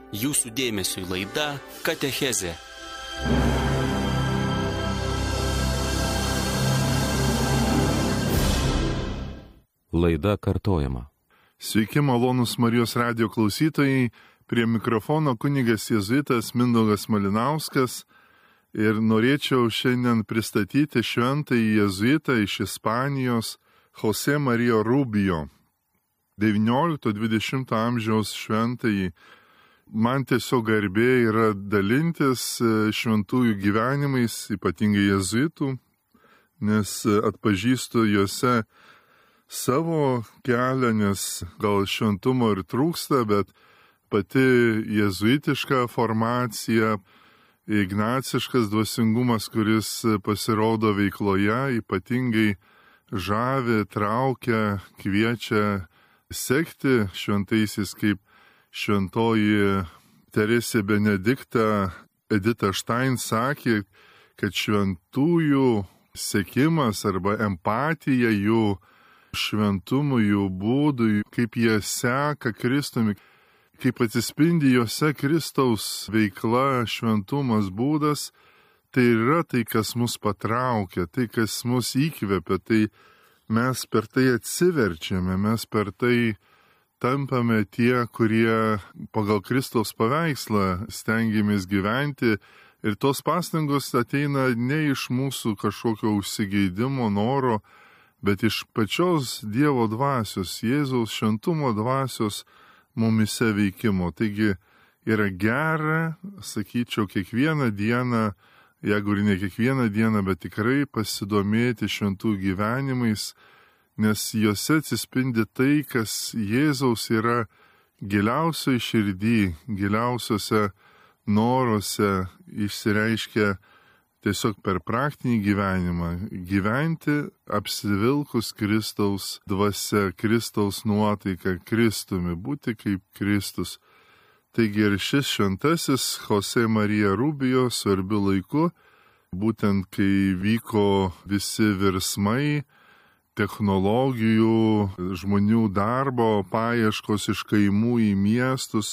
Jūsų dėmesiui laida Katechezė. Laida kartojama. Sveiki, malonūs Marijos radijo klausytojai, prie mikrofono kunigas jėzuitas Mindaugas Malinauskas ir norėčiau šiandien pristatyti šventąjį jėzuitą iš Ispanijos José María Rubio, 19-20 amžiaus šventąjį. Man tiesiog garbė yra dalintis šventųjų gyvenimais, ypatingai jėzuitų, nes atpažįstu juose savo kelią, nes gal šventumo ir trūksta, bet pati jėzuitiška formacija, ignaciškas dvasingumas, kuris pasirodo veikloje, ypatingai žavi, traukia, kviečia sekti šventaisiais, kaip šventoji Teresė Benedikta Edita Štain sakė, kad šventųjų sekimas arba empatija jų šventumui, jų būdui, kaip jie seka Kristumi, kaip atsispindi juose Kristaus veikla, šventumas, būdas, tai yra tai, kas mus patraukia, tai, kas mus įkvepia, tai mes per tai atsiverčiame, mes per tai tampame tie, kurie pagal Kristaus paveikslą stengiamės gyventi ir tos pastangos ateina ne iš mūsų kažkokio užsigeidimo, noro, bet iš pačios Dievo dvasios, Jėzaus šventumo dvasios mumise veikimo. Taigi yra gera, sakyčiau, kiekvieną dieną, jeigu ir ne kiekvieną dieną, bet tikrai pasidomėti šventų gyvenimais, nes juose atsispindi tai, kas Jėzaus yra giliausiai širdį, giliausiuose noruose išsireiškia tiesiog per praktinį gyvenimą. Gyventi apsivilkus Kristaus dvasia, Kristaus nuotaika, Kristumi, būti kaip Kristus. Taigi ir šis šventasis José María Rubio svarbiu laiku, būtent kai vyko visi virsmai, technologijų, žmonių darbo, paieškos iš kaimų į miestus,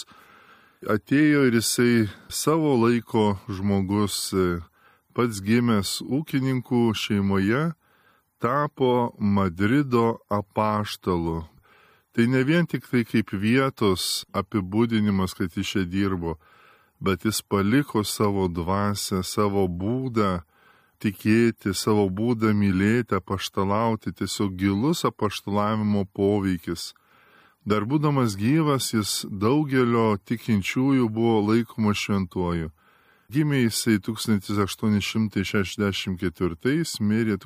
atėjo ir jisai savo laiko žmogus, pats gimęs ūkininkų šeimoje, tapo Madrido apaštalu. Tai ne vien tik tai kaip vietos apibūdinimas, kad jis čia dirbo, bet jis paliko savo dvasią, savo būdą tikėti, savo būdą mylėti, apaštalauti, tiesiog gilus apaštalavimo poveikis. Dar būdamas gyvas, jis daugelio tikinčiųjų buvo laikomas šventuoju. Gimė jisai 1864, mirė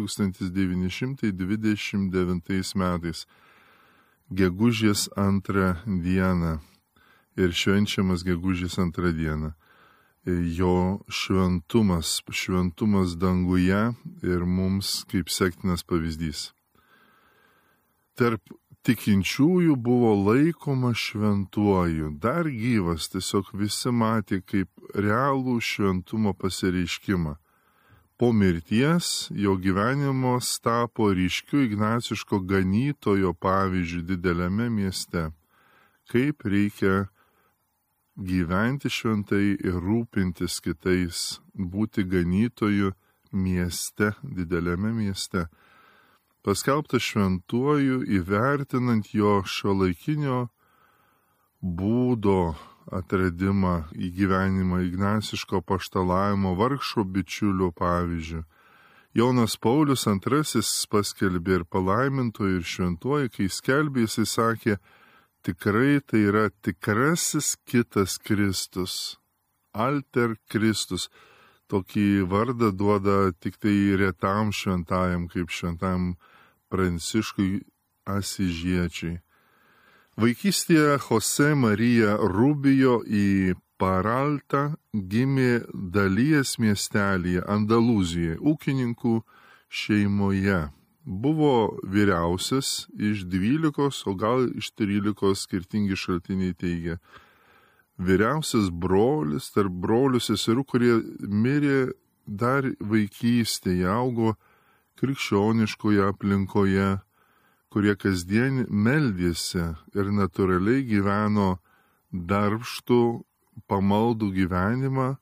1929 metais, gegužės 2 dieną ir švenčiamas gegužės 2 dieną. Jo šventumas danguje ir mums kaip sektinas pavyzdys. Tarp tikinčiųjų buvo laikoma šventuoju, dar gyvas, tiesiog visi matė kaip realų šventumo pasireiškimą. Po mirties jo gyvenimas tapo ryškiu ignaciško ganytojo pavyzdžiu dideliame mieste, kaip reikia gyventi šventai ir rūpintis kitais, būti ganytoju mieste, dideliame mieste. Paskelbtas šventuoju, įvertinant jo šiuolaikinio būdo atradimą į gyvenimą, ignaciško apaštalavimo vargšo bičiulio pavyzdžių. Jonas Paulius II paskelbė ir palaimintoju ir šventuoju, kai skelbė, jisai sakė, tikrai tai yra tikrasis kitas Kristus, alter Kristus. Tokį vardą duoda tik tai retam šventajam, kaip šventajam Pranciškui Asižiečiui. Vaikystėje José María Rubio į Paraltą gimė Dalies miestelyje, Andalūzijoje, ūkininkų šeimoje. Buvo vyriausias iš 12, o gal iš 13 skirtingi šaltiniai teigia. Vyriausias brolis, tarp brolių seserų, kurie mirė dar vaikystėje, augo krikščioniškoje aplinkoje, kurie kasdien meldėsi ir natūraliai gyveno darbštų pamaldų gyvenimą,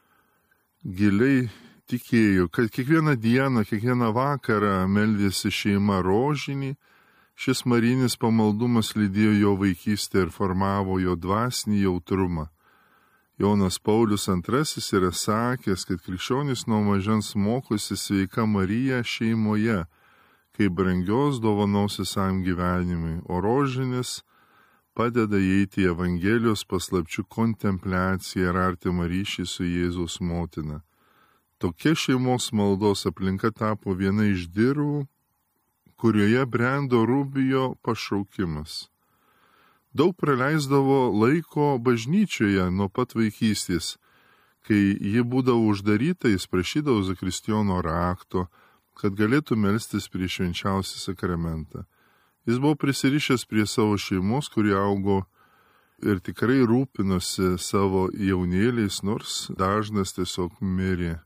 giliai tikėjo, kad kiekvieną dieną, kiekvieną vakarą meldėsi šeima rožinį. Šis marinis pamaldumas lydėjo jo vaikystę ir formavo jo dvasinį jautrumą. Jonas Paulius II yra sakęs, kad krikščionys nuo mažens mokosi sveika Marija šeimoje, kaip brangios dovanos visam gyvenimui, o rožinis padeda įeiti į Evangelijos paslapčių kontempliaciją ir artimą ryšį su Jėzaus motina. Tokia šeimos maldos aplinka tapo viena iš dirvų, kurioje brendo Rubijo pašaukimas. Daug praleisdavo laiko bažnyčioje nuo pat vaikystės. Kai ji būdavo uždaryta, jis prašydavo zakristijono rakto, kad galėtų melstis prie švenčiausią sakramentą. Jis buvo prisirišęs prie savo šeimos, kurie augo ir tikrai rūpinosi savo jaunėliais, nors dažnas tiesiog mirė.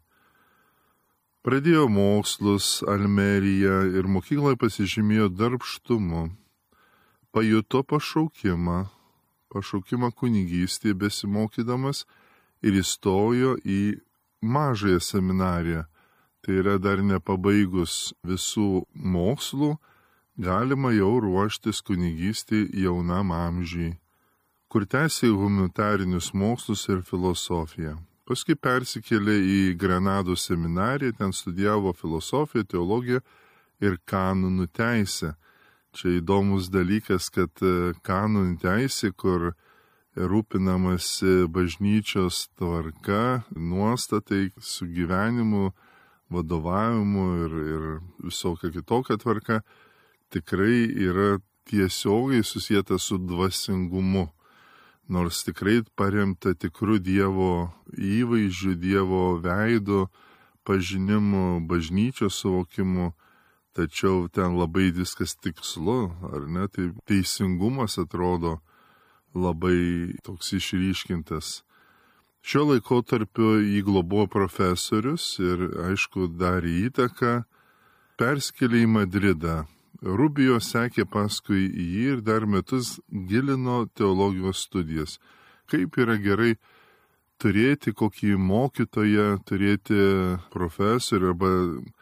Pradėjo mokslus Almeryje ir mokykloje pasižymėjo darbštumu. Pajuto pašaukimą kunigystėje besimokydamas ir įstojo į mažąją seminariją. Tai yra dar nepabaigus visų mokslų, galima jau ruoštis kunigystėje jaunam amžiui, kur tęsė humanitarinius mokslus ir filosofiją. Paskui persikėlė į Granados seminariją, ten studijavo filosofiją, teologiją ir kanonų teisę. Čia įdomus dalykas, kad kanonų teisė, kur rūpinamasi bažnyčios tvarka, nuostatai su gyvenimu, vadovavimu ir visokia kitokia tvarka, tikrai yra tiesiogiai susijęta su dvasingumu. Nors tikrai paremta tikrų Dievo įvaizdžių, Dievo veido pažinimu, bažnyčios suvokimu, tačiau ten labai viskas tikslu, ar ne? Tai teisingumas atrodo labai toks išryškintas. Šiuo laikotarpiu jį globojo profesorius ir, aišku, darė įtaką, perskėlė į Madridą. Rubijo sekė paskui jį ir dar metus gilino teologijos studijas. Kaip yra gerai turėti kokį mokytoją, turėti profesorių, arba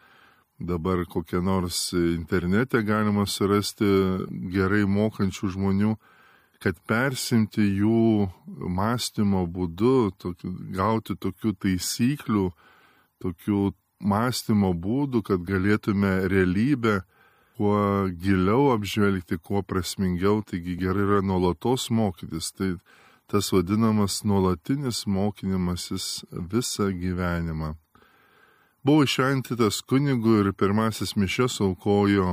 dabar kokią nors internete galima surasti gerai mokančių žmonių, kad persimti jų mąstymo būdu, gauti tokių taisyklių, tokių mąstymo būdų, kad galėtume realybę kuo giliau apžvelgti, kuo prasmingiau, taigi gerai yra nuolatos mokytis. Tai tas vadinamas nuolatinis mokinimasis visą gyvenimą. Buvo iššventytas kunigu ir pirmasis mišias aukojo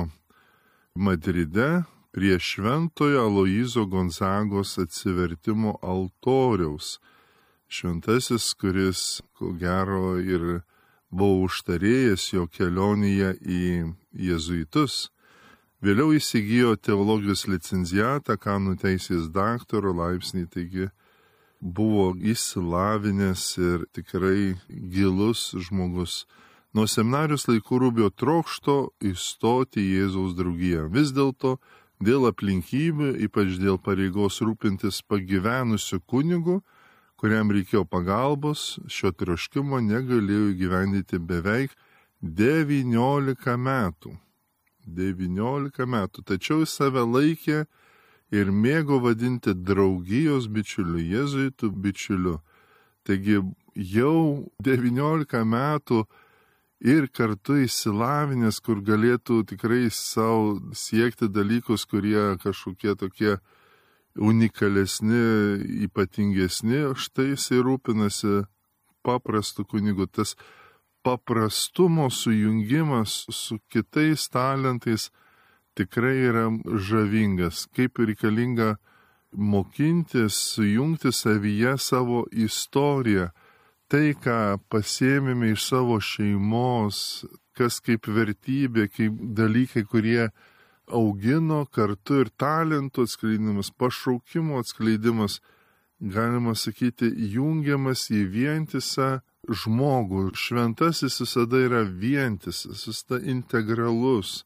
Madride prie šventojo Aloyzo Gonzagos atsivertimo altoriaus. Šventasis, kuris, ko gero, ir buvo užtarėjęs jo kelionėje į jėzuitus. Vėliau įsigijo teologijos licenziatą, kanonų teisės daktaro laipsnį, taigi buvo išsilavinęs ir tikrai gilus žmogus. Nuo seminarijos laikų Rubijo trokšto įstoti į Jėzaus draugiją. Vis dėlto dėl aplinkybių, ypač dėl pareigos rūpintis pagyvenusiu kunigu, kuriam reikėjo pagalbos, šio troškimo negalėjo įgyvendyti beveik 19 metų. 19 metų, tačiau jis save laikė ir mėgo vadinti draugijos bičiuliu, jėzuitų bičiuliu. Taigi jau 19 metų ir kartu išsilavinęs, kur galėtų tikrai savo siekti dalykus, kurie kažkokie tokie unikalesni, ypatingesni, štai jisai rūpinasi paprastu kunigu. Tas paprastumo sujungimas su kitais talentais tikrai yra žavingas, kaip reikalinga mokintis, sujungti savyje savo istoriją, tai, ką pasėmėme iš savo šeimos, kas kaip vertybė, kaip dalykai, kurie augino kartu ir talentų atskleidimas, pašaukimo atskleidimas, galima sakyti, jungiamas į vientisą žmogų. Šventasis visada yra vientisas, visada integralus.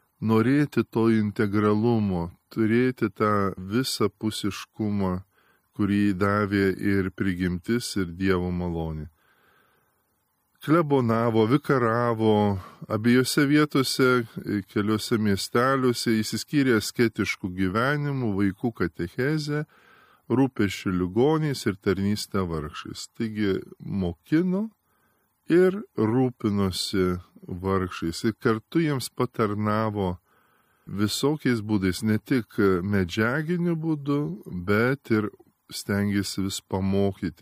Norėti to integralumo, turėti tą visapusiškumą, kurį davė ir prigimtis, ir Dievo malonė. Klebonavo, vikaravo, abiejose vietose, keliose miesteliuose, įsiskyrė asketiškų gyvenimų, vaikų katechezę, rūpesčių ligoniais ir tarnystę vargšais. Taigi mokino ir rūpinosi vargšais ir kartu jiems patarnavo visokiais būdais, ne tik medžiaginiu būdu, bet ir stengėsi vis pamokyti.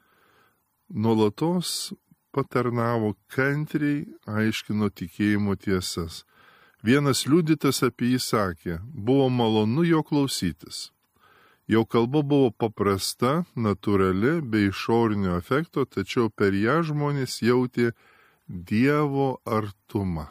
Nuolatos patarnavo kantriai, aiškino tikėjimo tiesas. Vienas liudytas apie jį sakė, buvo malonu jo klausytis. Jo kalba buvo paprasta, natūrali, be išorinio efekto, tačiau per ją žmonės jautė Dievo artumą.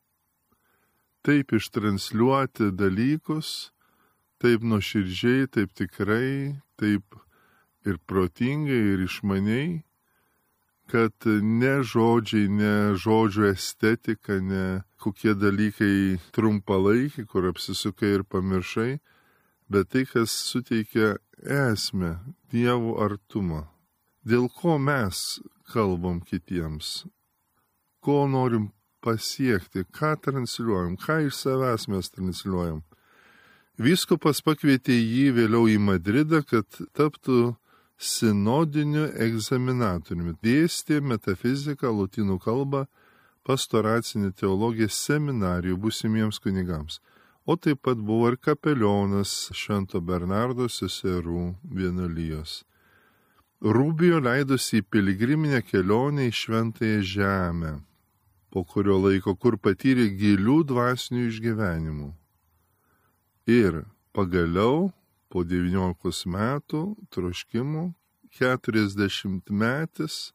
Taip ištransliuoti dalykus, taip nuoširdžiai, taip tikrai, taip ir protingai, ir išmaniai, kad ne žodžiai, ne žodžių estetika, ne kokie dalykai trumpalaikiai, kur apsisukai ir pamiršai, bet tai, kas suteikia esmę, Dievo artumą. Dėl ko mes kalbam kitiems, ko norim pasiekti, ką transliuojam, ką iš savęs mes transliuojam. Vyskupas pakvietė jį vėliau į Madridą, kad taptų sinodiniu egzaminatoriumi. Dėstė metafiziką, lotynų kalbą, pastoracinę teologiją seminarijų būsimiems kunigams. O taip pat buvo ir kapelionas Švento Bernardo seserų vienuolijos. Rubio leidosi į piligriminę kelionę į Šventąją Žemę, po kurio laiko, kur patyrė gilių dvasinių išgyvenimų. Ir pagaliau, po 19 metų troškimų, 40 metis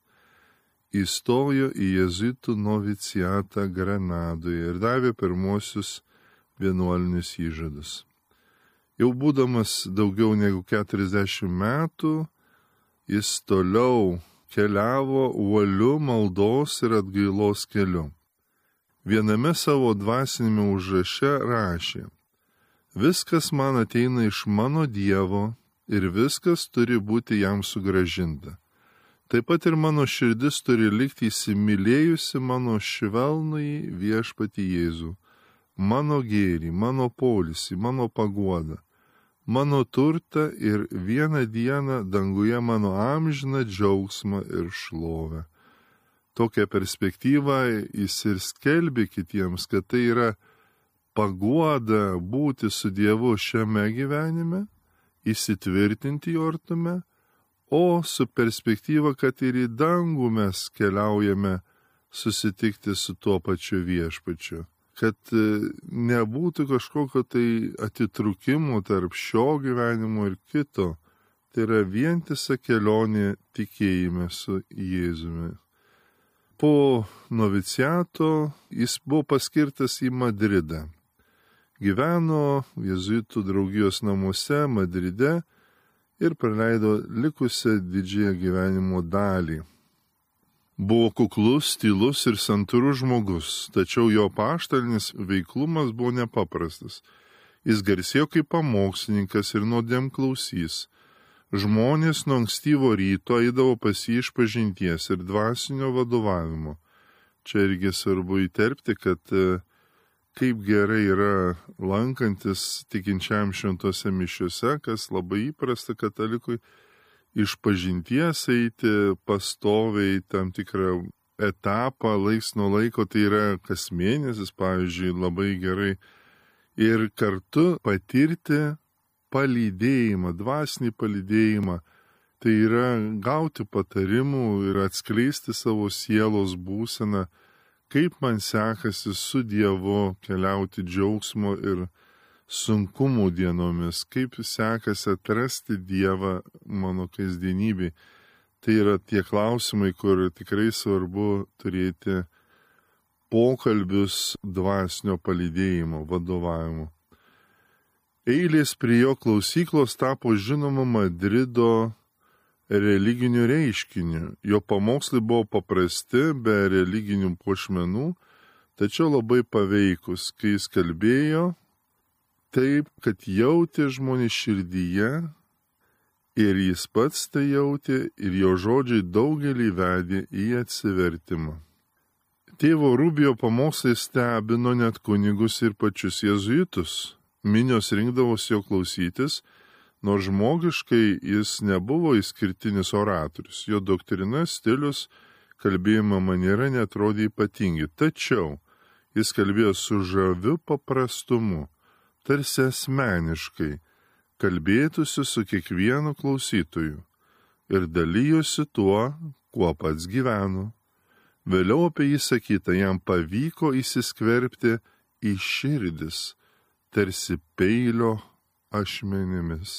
įstojo į jėzuitų noviciatą Granadoje ir davė pirmosius vienuolinius įžadus. Jau būdamas daugiau negu 40 metų, jis toliau keliavo uoliu maldos ir atgailos keliu. Viename savo dvasinėme užraše rašė: viskas man ateina iš mano Dievo ir viskas turi būti jam sugrąžinta. Taip pat ir mano širdis turi likti įsimylėjusi mano švelnųjį viešpatį Jėzų, mano gėrį, mano poilsį, mano paguodą, mano turtą ir vieną dieną danguje mano amžiną džiaugsmą ir šlovę. Tokią perspektyvą jis ir skelbė kitiems, kad tai yra paguoda būti su Dievu šiame gyvenime, įsitvirtinti jo artume, o su perspektyva, kad ir į dangų mes keliaujame susitikti su tuo pačiu viešpačiu. Kad nebūtų kažkokio tai atitrūkimo tarp šio gyvenimo ir kito. Tai yra vientisa kelionė tikėjime su Jėzumi. Po noviciato jis buvo paskirtas į Madridą. Gyveno jėzuitų draugijos namuose Madride ir praleido likusią didžiąją gyvenimo dalį. Buvo kuklus, tylus ir santūrus žmogus, tačiau jo apaštalinis veiklumas buvo nepaprastas. Jis garsėjo kaip pamokslininkas ir nuodėmklausys. Žmonės nuo ankstyvo ryto eidavo pas jį išpažinties ir dvasinio vadovavimo. Čia irgi svarbu įterpti, kad kaip gerai yra lankantis tikinčiam šventose mišiuose, kas labai įprasta katalikui, išpažinties eiti pastoviai tam tikrą etapą, laiks nuo laiko, tai yra kas mėnesis, pavyzdžiui, labai gerai. Ir kartu patirti palydėjimą, dvasinį palydėjimą, tai yra gauti patarimų ir atskleisti savo sielos būseną, kaip man sekasi su Dievu keliauti džiaugsmo ir sunkumų dienomis, kaip sekasi atrasti Dievą mano kasdienybėj. Tai yra tie klausimai, kur tikrai svarbu turėti pokalbius dvasinio palydėjimo, vadovavimo. Eilės prie jo klausyklos tapo žinoma Madrido religiniu reiškiniu. Jo pamokslai buvo paprasti, be religinių puošmenų, tačiau labai paveikus, kai jis kalbėjo taip, kad jautė žmonės širdyje Ir jis pats tai jautė ir jo žodžiai daugelį vedė į atsivertimą. Tėvo Rubio pamokslai stebino net kunigus ir pačius jėzuitus. Minios rinkdavosi jo klausytis, nors žmogiškai jis nebuvo išskirtinis oratorius. Jo doktrina, stilius, kalbėjimo maniera netrodė ypatingi. Tačiau jis kalbėjo su žaviu paprastumu, tarsi asmeniškai, kalbėtųsi su kiekvienu klausytoju ir dalyjosi tuo, kuo pats gyveno. Vėliau apie jį sakyta, jam pavyko įsiskverbti į širdis, tarsi peilio ašmenimis.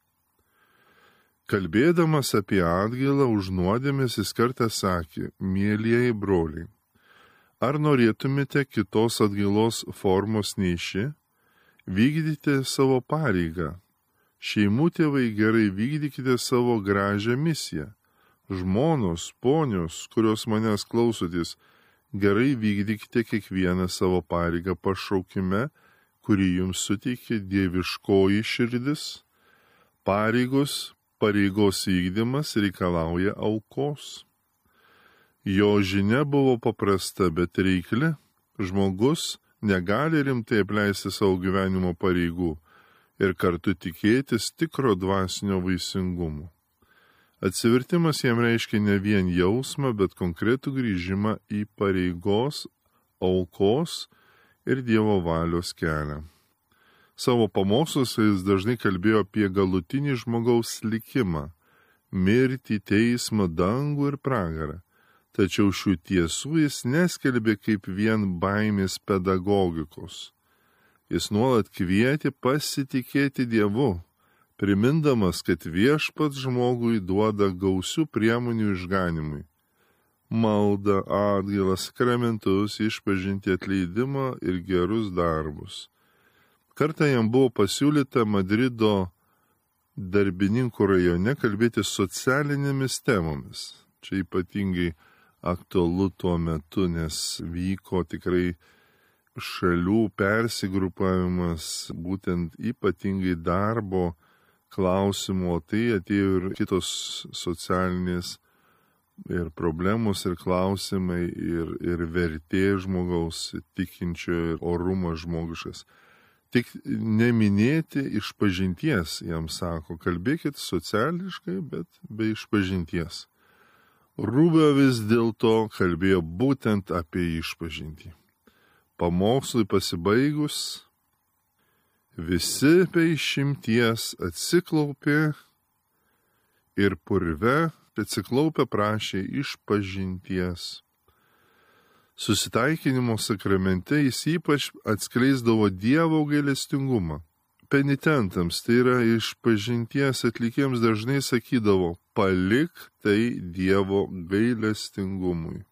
Kalbėdamas apie atgailą už nuodėmes, jis kartą sakė, mielieji broliai, ar norėtumėte kitos atgailos formos nei ši? Vykdykite savo pareigą. Šeimų tėvai, gerai vykdykite savo gražią misiją. Žmonos, ponios, kurios manęs klausotės, gerai vykdykite kiekvieną savo pareigą pašaukime, kurį jums suteikė dieviškoji širdis. Pareigos vykdymas reikalauja aukos. Jo žinia buvo paprasta, bet reikli. Žmogus negali rimtai apleisti savo gyvenimo pareigų ir kartu tikėtis tikro dvasinio vaisingumo. Atsivertimas jam reiškia ne vien jausmą, bet konkretų grįžimą į pareigos, aukos ir Dievo valios kelią. Savo pamoksluose jis dažnai kalbėjo apie galutinį žmogaus likimą, mirtį, teismą, dangų ir pragarą. Tačiau šių tiesų jis neskelbė kaip vien baimės pedagogikos. Jis nuolat kvietė pasitikėti Dievu, primindamas, kad viešpats žmogui duoda gausių priemonių išganimui. Maldą, atgailą, sakramentus, išpažinti, atleidimą ir gerus darbus. Kartą jam buvo pasiūlyta Madrido darbininkų rajone kalbėti socialinėmis temomis. Čia ypatingai aktualu tuo metu, nes vyko tikrai šalių persigrupavimas, būtent ypatingai darbo klausimų, tai atėjo ir kitos socialinės ir problemos ir klausimai ir vertė žmogaus, tikinčio ir orumas žmogiškas. Tik neminėti išpažinties, jam sako, kalbėkit sociališkai, bet be išpažinties. Rubio vis dėlto kalbėjo būtent apie išpažintį. Pamokslui pasibaigus, visi be išimties atsiklaupė ir purve atsiklaupę prašė išpažinties. Susitaikinimo sakramente jis ypač atskleisdavo Dievo gailestingumą. Penitentams, tai yra išpažinties atlikėjams, dažnai sakydavo, palik tai Dievo gailestingumui.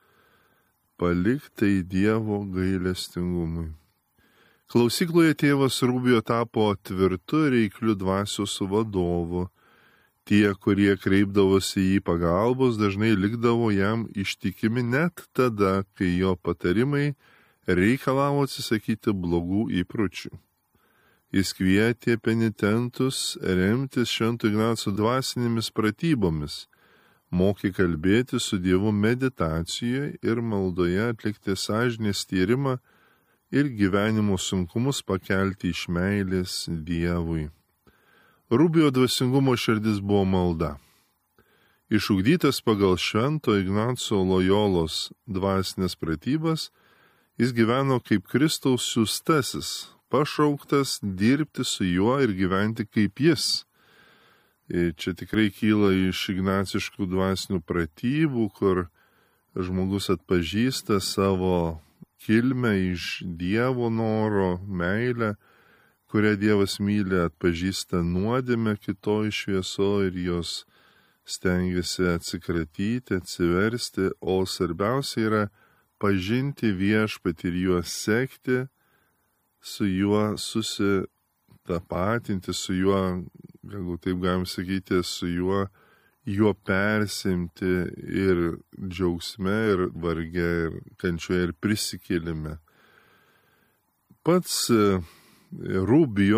Palik tai Dievo gailestingumui. Klausykloje tėvas Rubio tapo tvirtu reikliu dvasios vadovu. Tie, kurie kreipdavosi į pagalbos, dažnai likdavo jam ištikimi net tada, kai jo patarimai reikalavo atsisakyti blogų įpročių. Jis kvietė penitentus remtis Švento Ignaco dvasinėmis pratybomis, mokė kalbėti su Dievu meditacijoje ir maldoje, atlikti sąžinės tyrimą ir gyvenimo sunkumus pakelti iš meilės Dievui. Rubio dvasingumo širdis buvo malda. Išugdytas pagal Švento Ignaco Lojolos dvasinės pratybas, jis gyveno kaip Kristaus siųstasis, pašauktas dirbti su juo ir gyventi kaip jis. Ir čia tikrai kyla iš ignaciškų dvasinių pratybų, kur žmogus atpažįsta savo kilmę iš Dievo noro, meilę, kurią Dievas myli, atpažįsta nuodėmę kitoj šviesoje ir jos stengiasi atsikratyti, atsiversti, o svarbiausia yra pažinti viešpatį ir juos sekti, su juo susitapatinti, su juo, galbūt taip galim sakyti, su juo persimti ir džiaugsme, ir varge, ir kančioje, ir prisikėlime. Pats Rubio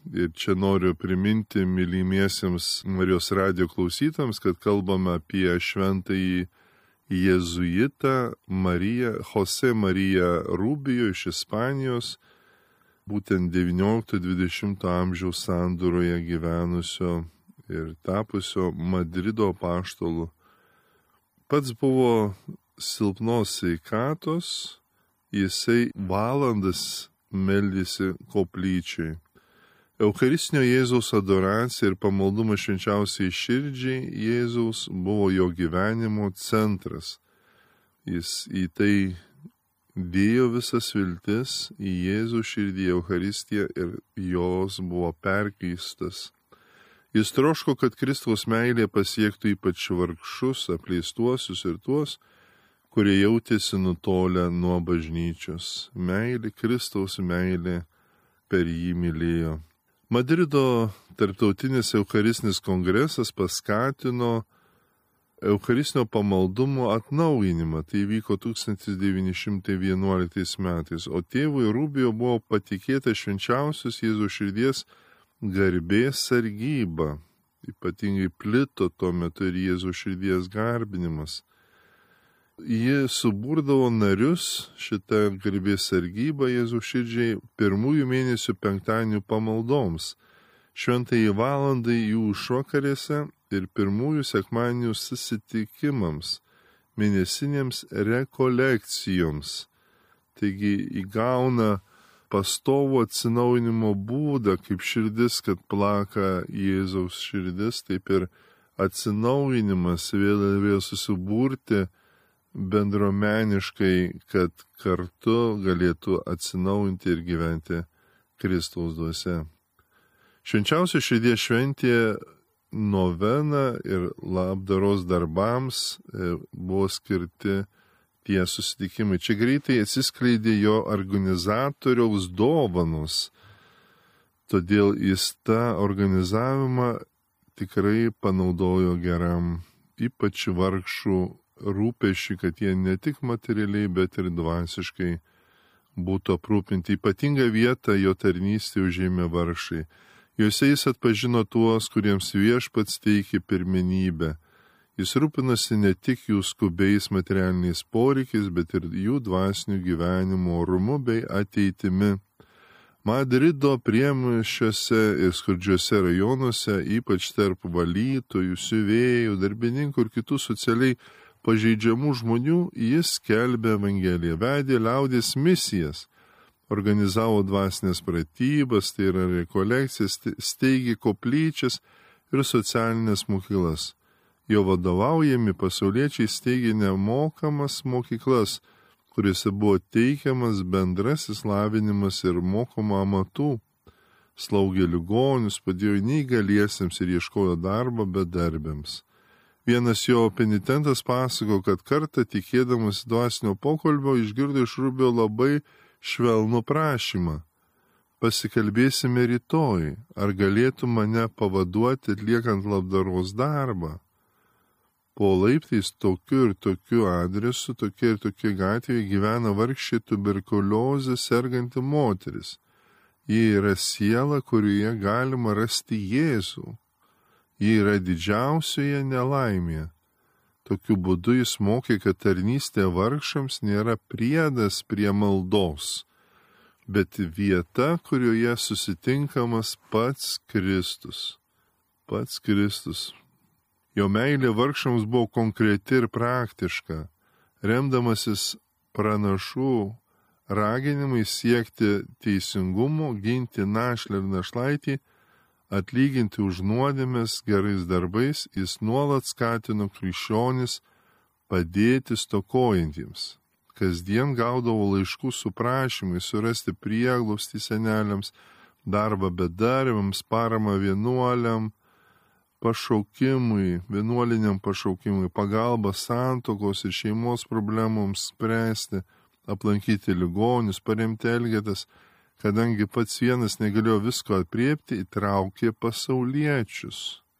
Ir čia noriu priminti mylimiesiems Marijos radijo klausytams, kad kalbame apie šventąjį jėzuitą Jose Mariją Rubijo iš Ispanijos, būtent 19-20 amžiaus sandūroje gyvenusio ir tapusio Madrido apaštalu. Pats buvo silpnos sveikatos, jisai valandas meldėsi koplyčiai. Eucharistinio Jėzaus adoracija ir pamaldumas švenčiausiai širdžiai Jėzaus buvo jo gyvenimo centras. Jis į tai dėjo visas viltis, į Jėzų širdį, Eucharistiją ir jos buvo perkeistas. Jis troško, kad Kristaus meilė pasiektų ypač vargšus, apleistuosius ir tuos, kurie jautėsi nutolę nuo bažnyčios. Meilė, Kristaus meilė per jį mylėjo. Madrido tarptautinis Eucharistinis kongresas paskatino Eucharistinio pamaldumo atnaujinimą. Tai vyko 1911 metais, o tėvui Rubijo buvo patikėta švenčiausios Jėzaus širdies garbės sargyba. Ypatingai plito tuo metu ir Jėzaus širdies garbinimas. Ji suburdavo narius šitą garbės sargybą Jėzaus širdžiai pirmųjų mėnesių penktadienių pamaldoms, šventajai valandai jų išvakarėse ir pirmųjų sekmadienių susitikimams, mėnesinėms rekolekcijoms. Taigi įgauna pastovų atsinaujinimo būdą, kaip širdis, kad plaka Jėzaus širdis, taip ir atsinaujinimas vėl susiburti bendruomeniškai, kad kartu galėtų atsinaujinti ir gyventi Kristaus dvasia. Švenčiausia širdies šventė novena ir labdaros darbams buvo skirti tie susitikimai. Čia greitai atsiskleidė jo organizatoriaus dovanos, todėl jis tą organizavimą tikrai panaudojo geram, ypač vargšų rūpesčiui, kad jie ne tik materialiai, bet ir dvasiškai būtų aprūpinti. Ypatingą vietą jo tarnystė užėmė vargšai. Juose jis atpažino tuos, kuriems viešpats teikė pirmenybę. Jis rūpinasi ne tik jų skubiais materialiniais poreikiais, bet ir jų dvasinių gyvenimo orumu bei ateitimi. Madrido priemiesčiuose ir skurdžiuose rajonuose, ypač tarp valytojų, siuvėjų, darbininkų ir kitų socialiai pažeidžiamų žmonių, jis skelbė Evangeliją, vedė liaudies misijas, organizavo dvasinės pratybas, tai yra rekolekcijas, steigė koplyčias ir socialinės mokyklas. Jo vadovaujami pasauliečiai steigė nemokamas mokyklas, kuriuose buvo teikiamas bendrasis lavinimas ir mokoma amatų. Slaugė ligonius, padėjo neįgaliesiems ir ieškojo darbo bedarbiams. Vienas jo penitentas pasako, kad kartą tikėdamas dvasinio pokalbio išgirdo iš Rubio labai švelnų prašymą. Pasikalbėsime rytoj, ar galėtų mane pavaduoti atliekant labdaros darbą. Po laiptais tokiu ir tokiu adresu, tokia ir tokia gatvėje gyvena vargšė tuberkuliozė serganti moteris. Ji yra siela, kurioje galima rasti Jėzų. Ji yra didžiausioje nelaimėje. Tokiu būdu jis mokė, kad tarnystė vargšams nėra priedas prie maldos, bet vieta, kurioje susitinkamas pats Kristus. Pats Kristus. Jo meilė vargšams buvo konkreti ir praktiška, remdamasis pranašų raginimai siekti teisingumo, ginti našlę ir našlaitį, atlyginti už nuodėmes gerais darbais, jis nuolat skatino krikščionis padėti stokojantiems. Kasdien gaudavo laiškų su prašymais surasti prieglobstį seneliams, darbą bedarbiams, paramą vienuoliam, pašaukimui, vienuoliniam pašaukimui, pagalbą santuokos ir šeimos problemoms spręsti, aplankyti ligonius, paremti elgetas, kadangi pats vienas negalėjo visko apriepti, įtraukė pasauliečius.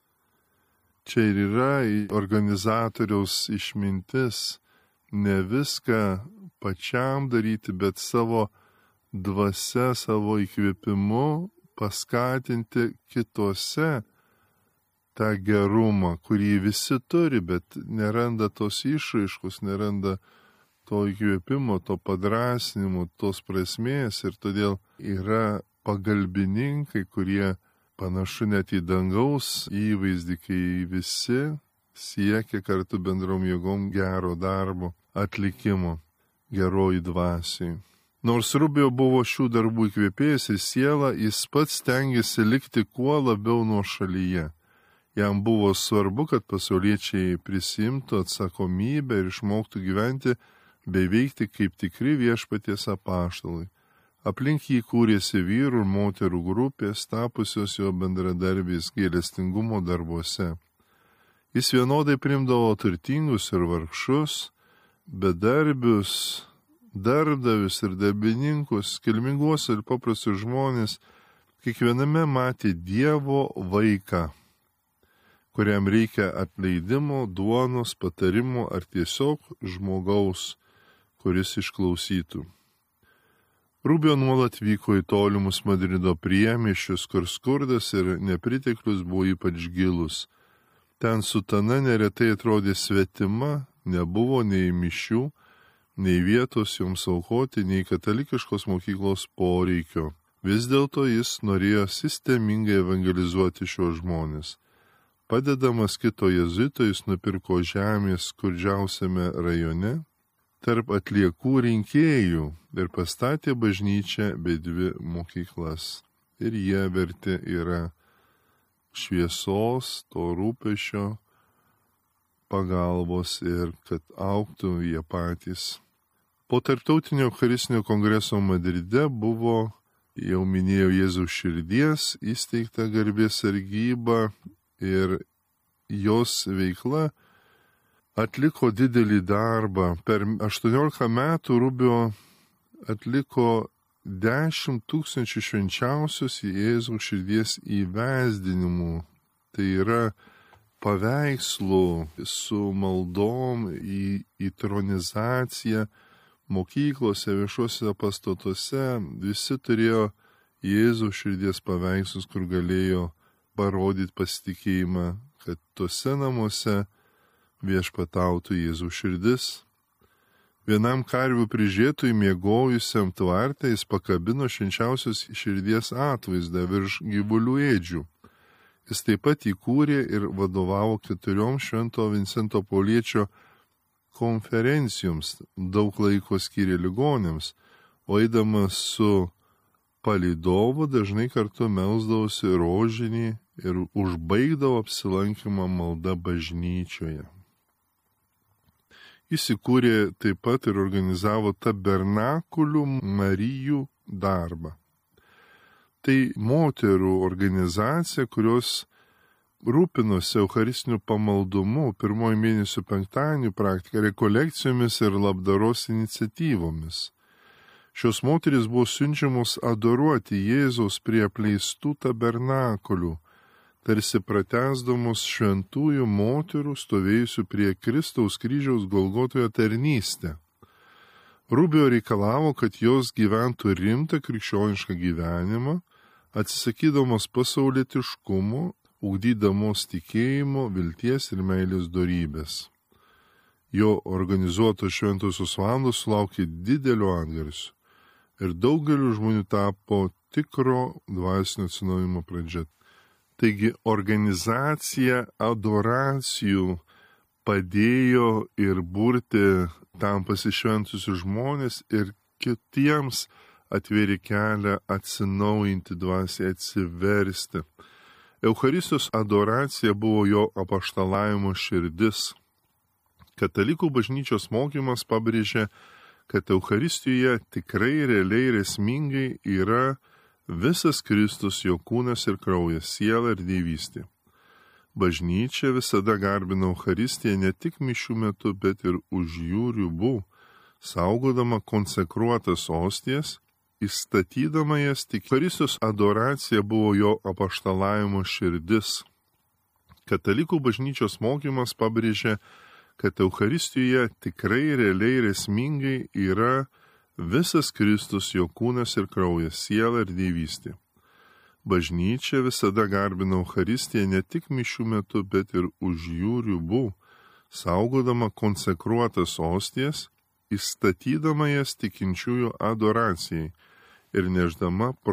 Čia ir yra organizatoriaus išmintis, ne viską pačiam daryti, bet savo dvasia, savo įkvėpimu paskatinti kitose tą gerumą, kurį visi turi, bet neranda tos išraiškos, neranda to įkvėpimo, to padrasnimo, tos prasmės ir todėl yra pagalbininkai, kurie panašu net į dangaus įvaizdį, kai visi siekia kartu bendrom jėgom gero darbo atlikimo, geroji dvasiai. Nors Rubio buvo šių darbų įkvėpėjas ir siela, jis pats stengiasi likti kuo labiau nuošalyje. Jam buvo svarbu, kad pasauliečiai prisimtų atsakomybę ir išmoktų gyventi bei veikti kaip tikri viešpaties apaštalai. Aplink jį kūrėsi vyrų ir moterų grupės, tapusios jo bendradarbiais gailestingumo darbuose. Jis vienodai priimdavo turtingus ir vargšus, bedarbius, darbdavius ir darbininkus, kilminguos ir paprastus žmonės, kiekviename matė Dievo vaiką, kuriam reikia atleidimo, duonos, patarimo ar tiesiog žmogaus, kuris išklausytų. Rubio nuolat vyko į tolimus Madrido priemiesčius, kur skurdas ir nepriteklius buvo ypač gilus. Ten sutana neretai atrodė svetima, nebuvo nei mišių, nei vietos joms aukoti, nei katalikiškos mokyklos poreikio. Vis dėlto jis norėjo sistemingai evangelizuoti šios žmonės. Padedamas kito jėzuito, jis nupirko žemės skurdžiausiame rajone tarp atliekų rinkėjų ir pastatė bažnyčią bei 2 mokyklas. Ir jie verti yra šviesos, to rūpesčio, pagalbos ir kad augtų jie patys. Po tarptautinio eucharistinio kongreso Madride buvo, jau minėjau, Jėzaus širdies įsteigta garbės sargyba ir jos veikla atliko didelį darbą. Per 18 metų Rubio atliko 10 000 švenčiausios Jėzaus širdies įvesdinimų. Tai yra paveikslų su maldom į tronizaciją mokyklose, viešuose pastatuose. Visi turėjo Jėzaus širdies paveikslus, kur galėjo parodyti pasitikėjimą, kad tuose namuose viešpatautų Jėzaus širdis. Vienam karvių prižiūrėtojui miegojusiam tvarte jis pakabino švenčiausios širdies atvaizdą virš gyvulių ėdžių. Jis taip pat įkūrė ir vadovavo 4 Švento Vincento Pauliečio konferencijoms, daug laiko skyrė ligonėms, o eidamas su palydovu dažnai kartu melsdavosi rožinį ir užbaigdavo apsilankymą malda bažnyčioje. Jis įkūrė taip pat ir organizavo tabernakulių Marijų darbą. Tai moterų organizacija, kurios rūpinosi eucharistiniu pamaldumu, 1 mėnesio penktadienių praktika, rekolekcijomis ir labdaros iniciatyvomis. Šios moterys buvo siunčiamos adoruoti Jėzaus prie apleistų tabernakulių, tarsi pratęsdamos šventųjų moterų stovėjusių prie Kristaus kryžiaus Golgotoje tarnystę. Rubio reikalavo, kad jos gyventų rimtą krikščionišką gyvenimą, atsisakydamos pasaulietiškumo, ugdydamos tikėjimo, vilties ir meilės dorybės. Jo organizuotos šventosios valandos sulaukė didelio atgarsio ir daugeliu žmonių tapo tikro dvasinio atsinaujinimo pradžia. Taigi organizacija adoracijų padėjo ir burti tam pasišventusius žmonės ir kitiems atvėrė kelią atsinaujinti dvasiai, atsiversti. Eucharistijos adoracija buvo jo apaštalavimo širdis. Katalikų bažnyčios mokymas pabrėžė, kad Eucharistijoje tikrai, realiai ir esmingai yra visas Kristus, jo kūnas ir kraujas, siela ir dievystė. Bažnyčia visada garbina Eucharistiją ne tik mišių metu, bet ir už jų ribų, saugodama konsekruotas ostijas, įstatydama jas tik. Eucharistijos adoracija buvo jo apaštalavimo širdis. Katalikų bažnyčios mokymas pabrėžė, kad Eucharistijoje tikrai, realiai ir esmingai yra visas Kristus, jo kūnas ir kraujas, siela ir dievystė. Bažnyčia visada garbina Eucharistiją ne tik mišių metu, bet ir už jų ribų, saugodama konsekruotas ostijas, įstatydama jas tikinčiųjų adoracijai ir neždama